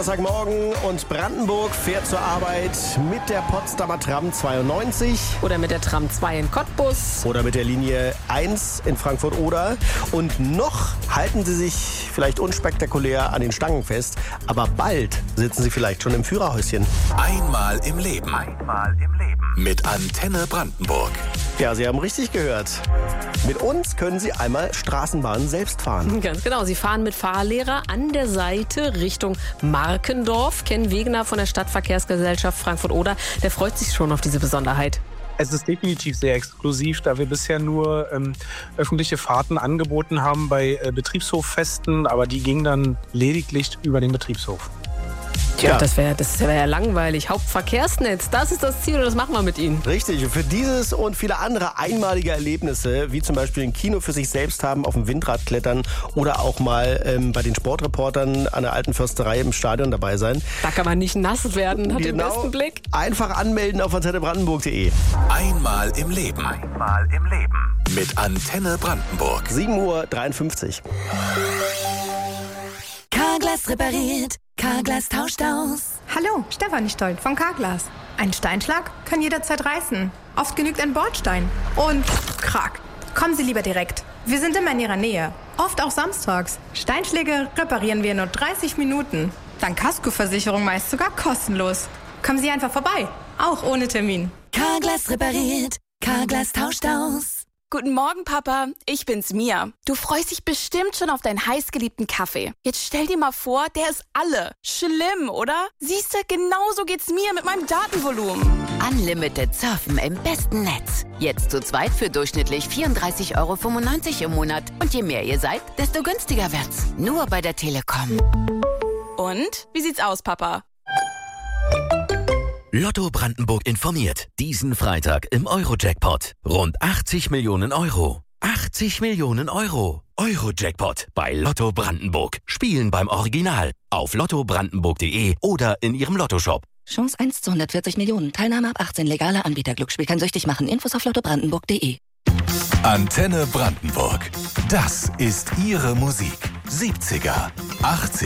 Donnerstagmorgen und Brandenburg fährt zur Arbeit mit der Potsdamer Tram 92. Oder mit der Tram 2 in Cottbus. Oder mit der Linie 1 in Frankfurt-Oder. Und noch halten Sie sich vielleicht unspektakulär an den Stangen fest, aber bald sitzen Sie vielleicht schon im Führerhäuschen. Einmal im Leben. Mit Antenne Brandenburg. Ja, Sie haben richtig gehört. Mit uns können Sie einmal Straßenbahnen selbst fahren. Ganz genau, Sie fahren mit Fahrlehrer an der Seite Richtung Markendorf. Ken Wegener von der Stadtverkehrsgesellschaft Frankfurt-Oder, der freut sich schon auf diese Besonderheit. Es ist definitiv sehr exklusiv, da wir bisher nur öffentliche Fahrten angeboten haben bei Betriebshoffesten, aber die gingen dann lediglich über den Betriebshof. Tja, das wär ja langweilig. Hauptverkehrsnetz, das ist das Ziel und das machen wir mit Ihnen. Richtig, und für dieses und viele andere einmalige Erlebnisse, wie zum Beispiel ein Kino für sich selbst haben, auf dem Windrad klettern oder auch mal bei den Sportreportern an der Alten Försterei im Stadion dabei sein. Da kann man nicht nass werden, hat den besten Blick. Einfach anmelden auf antennebrandenburg.de. Einmal im Leben. Mit Antenne Brandenburg. 7:53 Uhr. Carglass repariert, Carglass tauscht aus. Hallo, Stefanie Stolt von Carglass. Ein Steinschlag kann jederzeit reißen. Oft genügt ein Bordstein. Und krack. Kommen Sie lieber direkt. Wir sind immer in Ihrer Nähe. Oft auch samstags. Steinschläge reparieren wir in nur 30 Minuten. Dank Kaskoversicherung meist sogar kostenlos. Kommen Sie einfach vorbei. Auch ohne Termin. Carglass repariert, Carglass tauscht aus. Guten Morgen, Papa. Ich bin's, Mia. Du freust dich bestimmt schon auf deinen heißgeliebten Kaffee. Jetzt stell dir mal vor, der ist alle. Schlimm, oder? Siehste, genauso geht's mir mit meinem Datenvolumen. Unlimited Surfen im besten Netz. Jetzt zu zweit für durchschnittlich 34,95 € im Monat. Und je mehr ihr seid, desto günstiger wird's. Nur bei der Telekom. Und? Wie sieht's aus, Papa? Lotto Brandenburg informiert. Diesen Freitag im Euro-Jackpot. Rund 80 Millionen Euro. 80 Millionen Euro. Euro-Jackpot bei Lotto Brandenburg. Spielen beim Original. Auf lottobrandenburg.de oder in Ihrem Lottoshop. Chance 1 zu 140 Millionen. Teilnahme ab 18. Legaler Anbieter. Glücksspiel kann süchtig machen. Infos auf lottobrandenburg.de. Antenne Brandenburg. Das ist Ihre Musik. 70er, 80er.